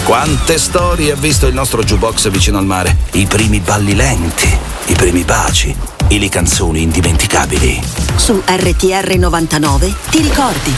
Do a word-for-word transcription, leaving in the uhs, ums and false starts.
Quante storie ha visto il nostro jukebox vicino al mare? I primi balli lenti, i primi baci, e le canzoni indimenticabili. Su R T R novantanove ti ricordi